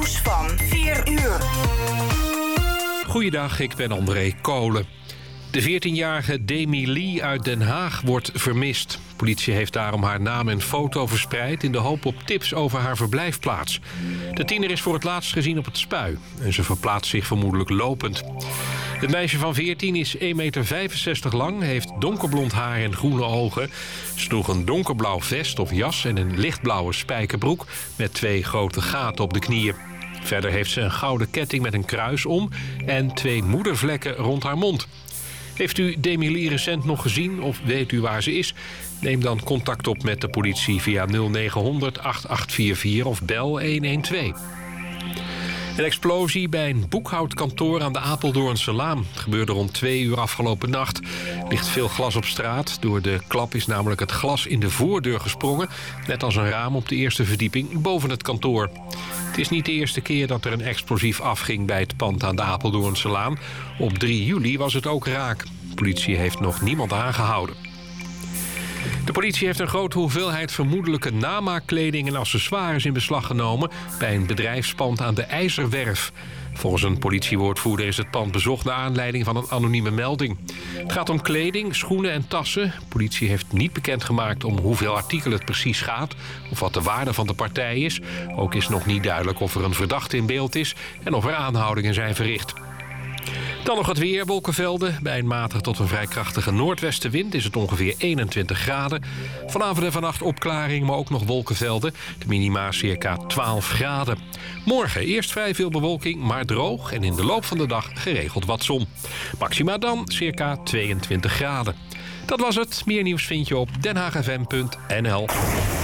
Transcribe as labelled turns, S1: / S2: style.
S1: Nieuws van 4 uur.
S2: Goeiedag, ik ben André Kolen. De 14-jarige Demi Lee uit Den Haag wordt vermist. Politie heeft daarom haar naam en foto verspreid in de hoop op tips over haar verblijfplaats. De tiener is voor het laatst gezien op het Spui en ze verplaatst zich vermoedelijk lopend. Het meisje van 14 is 1,65 meter lang, heeft donkerblond haar en groene ogen. Ze droeg een donkerblauw vest of jas en een lichtblauwe spijkerbroek met 2 grote gaten op de knieën. Verder heeft ze een gouden ketting met een kruis om en 2 moedervlekken rond haar mond. Heeft u Demi Lee recent nog gezien of weet u waar ze is? Neem dan contact op met de politie via 0900 8844 of bel 112. Een explosie bij een boekhoudkantoor aan de Apeldoornse Laan. Het gebeurde rond 2 uur afgelopen nacht. Er ligt veel glas op straat. Door de klap is namelijk het glas in de voordeur gesprongen. Net als een raam op de eerste verdieping boven het kantoor. Het is niet de eerste keer dat er een explosief afging bij het pand aan de Apeldoornse Laan. Op 3 juli was het ook raak. De politie heeft nog niemand aangehouden. De politie heeft een grote hoeveelheid vermoedelijke namaakkleding en accessoires in beslag genomen bij een bedrijfspand aan de IJzerwerf. Volgens een politiewoordvoerder is het pand bezocht naar aanleiding van een anonieme melding. Het gaat om kleding, schoenen en tassen. De politie heeft niet bekendgemaakt om hoeveel artikelen het precies gaat of wat de waarde van de partij is. Ook is nog niet duidelijk of er een verdachte in beeld is en of er aanhoudingen zijn verricht. Dan nog het weer, wolkenvelden. Bij een matige tot een vrij krachtige noordwestenwind is het ongeveer 21 graden. Vanavond en vannacht opklaring, maar ook nog wolkenvelden. De minima circa 12 graden. Morgen eerst vrij veel bewolking, maar droog. En in de loop van de dag geregeld wat zon. Maxima dan circa 22 graden. Dat was het. Meer nieuws vind je op denhaagfm.nl.